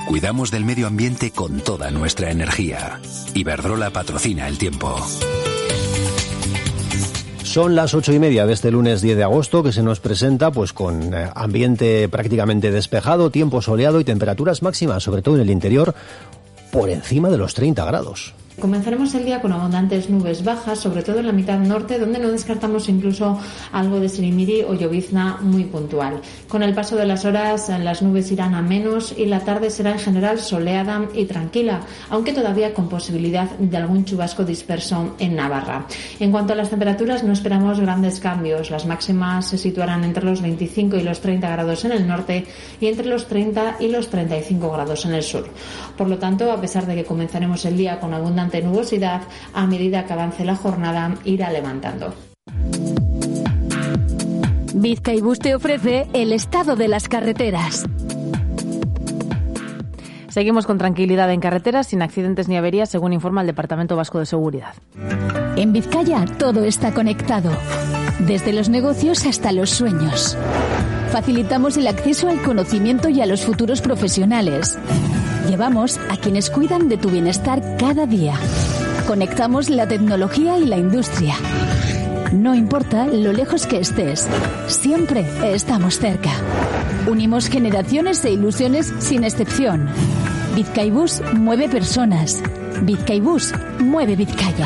Cuidamos del medio ambiente con toda nuestra energía. Iberdrola patrocina el tiempo. Son las 8:30 de este lunes 10 de agosto que se nos presenta pues con ambiente prácticamente despejado, tiempo soleado y temperaturas máximas, sobre todo en el interior, por encima de los 30 grados. Comenzaremos el día con abundantes nubes bajas, sobre todo en la mitad norte, donde no descartamos incluso algo de sirimiri o llovizna muy puntual. Con el paso de las horas, las nubes irán a menos y la tarde será en general soleada y tranquila, aunque todavía con posibilidad de algún chubasco disperso en Navarra. En cuanto a las temperaturas, no esperamos grandes cambios. Las máximas se situarán entre los 25 y los 30 grados en el norte y entre los 30 y los 35 grados en el sur. Por lo tanto, a pesar de que comenzaremos el día con abundante nubosidad, a medida que avance la jornada irá levantando. Bizkaibus te ofrece el estado de las carreteras. Seguimos con tranquilidad en carreteras, sin accidentes ni averías, según informa el Departamento Vasco de Seguridad. En Vizcaya todo está conectado, desde los negocios hasta los sueños. Facilitamos el acceso al conocimiento y a los futuros profesionales. Llevamos a quienes cuidan de tu bienestar cada día. Conectamos la tecnología y la industria. No importa lo lejos que estés, siempre estamos cerca. Unimos generaciones e ilusiones sin excepción. Bizkaibus mueve personas. Bizkaibus mueve Vizcaya.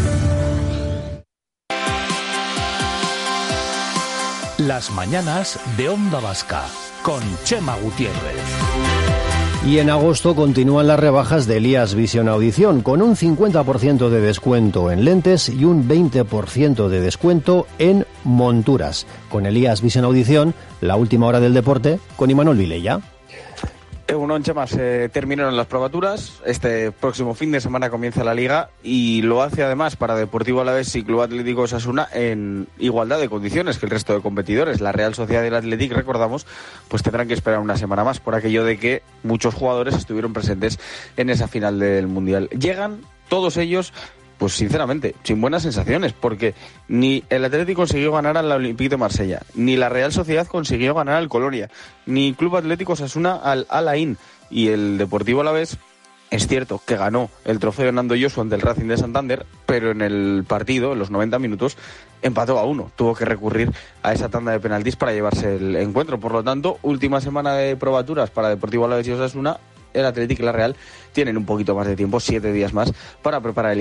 Las mañanas de Onda Vasca, con Chema Gutiérrez. Y en agosto continúan las rebajas de Elías Vision Audición, con un 50% de descuento en lentes y un 20% de descuento en monturas. Con Elías Vision Audición, la última hora del deporte, con Imanol Vilella. Egunon, Chema, se terminaron las probaturas. Este próximo fin de semana comienza la Liga y lo hace además para Deportivo Alavés y Club Atlético Osasuna en igualdad de condiciones que el resto de competidores. La Real Sociedad y el Athletic, recordamos, pues tendrán que esperar una semana más por aquello de que muchos jugadores estuvieron presentes en esa final del Mundial. Llegan todos ellos, pues sinceramente, sin buenas sensaciones, porque ni el Atlético consiguió ganar al Olympique de Marsella, ni la Real Sociedad consiguió ganar al Colonia, ni Club Atlético Osasuna al Al Ain, y el Deportivo Alavés es cierto que ganó el trofeo Hernando Josu ante el Racing de Santander, pero en el partido, en los 90 minutos, empató a 1. Tuvo que recurrir a esa tanda de penaltis para llevarse el encuentro. Por lo tanto, última semana de probaturas para Deportivo Alavés y Osasuna. El Atlético y la Real tienen un poquito más de tiempo, 7 días más, para preparar el